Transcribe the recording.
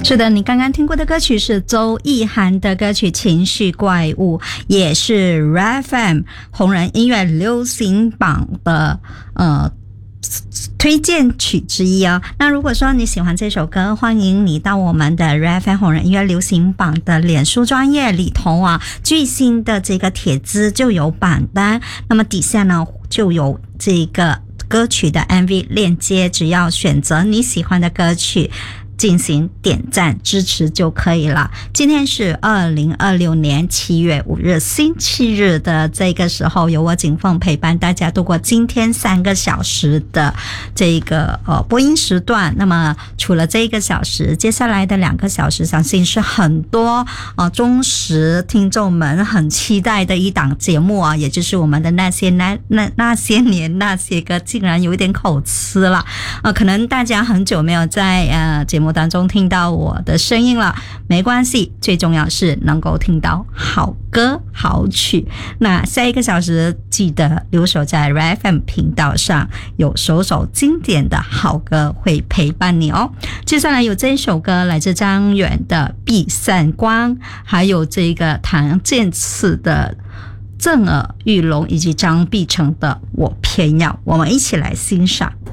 是的，你刚刚听过的歌曲是周奕涵的歌曲《情绪怪物》，也是 RFM 红人音乐流行榜的推荐曲之一哦。那如果说你喜欢这首歌，欢迎你到我们的 RFM 红人音乐流行榜的脸书专页里头啊，最新的这个帖子就有榜单，那么底下呢就有这个歌曲的 MV 链接，只要选择你喜欢的歌曲进行点赞支持就可以了。今天是2026年7月5日星期日的这个时候，由我景凤陪伴大家度过今天3个小时的这个播音时段。那么除了这1个小时，接下来的2个小时相信是很多忠实听众们很期待的一档节目啊，也就是我们的那些年那些歌，竟然有一点口吃了可能大家很久没有在节目当中听到我的声音了，没关系，最重要是能够听到好歌好曲。那下1个小时记得留守在 RFM 频道上，有首经典的好歌会陪伴你哦。接下来有这一首歌来自张远的《碧散光》，还有这个唐建次的震耳欲聋，以及张碧晨的《我偏要》，我们一起来欣赏。